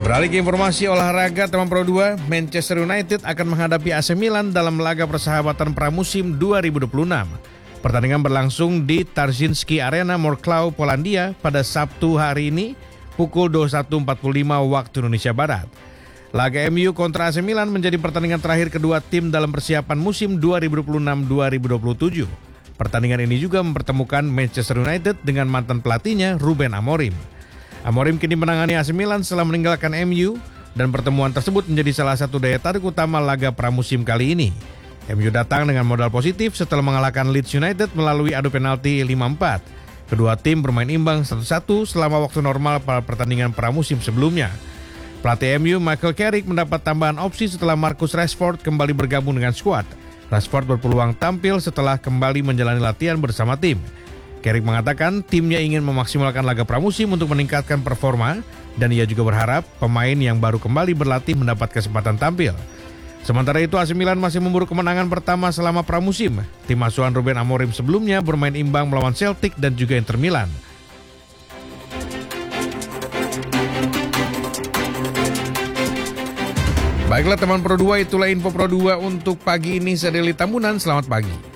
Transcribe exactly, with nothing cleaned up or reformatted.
Beralih ke informasi olahraga, teman Pro dua, Manchester United akan menghadapi A C Milan dalam laga persahabatan pramusim dua ribu dua puluh enam. Pertandingan berlangsung di Tarzyński Arena, Wrocław, Polandia pada Sabtu hari ini pukul dua puluh satu empat puluh lima waktu Indonesia Barat. Laga M U kontra A C Milan menjadi pertandingan terakhir kedua tim dalam persiapan musim dua ribu dua puluh enam dua ribu dua puluh tujuh. Pertandingan ini juga mempertemukan Manchester United dengan mantan pelatihnya Ruben Amorim. Amorim kini menangani A C Milan setelah meninggalkan M U dan pertemuan tersebut menjadi salah satu daya tarik utama laga pramusim kali ini. M U datang dengan modal positif setelah mengalahkan Leeds United melalui adu penalti lima empat. Kedua tim bermain imbang satu satu selama waktu normal pada pertandingan pramusim sebelumnya. Pelatih M U Michael Carrick mendapat tambahan opsi setelah Marcus Rashford kembali bergabung dengan skuad. Rashford berpeluang tampil setelah kembali menjalani latihan bersama tim. Carrick mengatakan timnya ingin memaksimalkan laga pramusim untuk meningkatkan performa dan ia juga berharap pemain yang baru kembali berlatih mendapat kesempatan tampil. Sementara itu A C Milan masih memburu kemenangan pertama selama pramusim. Tim asuhan Ruben Amorim sebelumnya bermain imbang melawan Celtic dan juga Inter Milan. Baiklah teman Pro dua, itulah info Pro dua untuk pagi ini. Saya Deli Tambunan, selamat pagi.